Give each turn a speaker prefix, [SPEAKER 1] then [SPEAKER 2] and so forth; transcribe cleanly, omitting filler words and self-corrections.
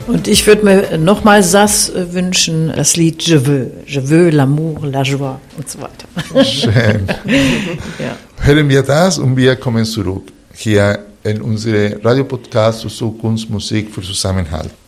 [SPEAKER 1] Und ich würde mir nochmal Sass wünschen, das Lied Je veux l'amour, la joie und so weiter.
[SPEAKER 2] Schön. Ja. Hören wir das und wir kommen zurück hier in unsere Radiopodcast zur Zukunftsmusik für Zusammenhalt.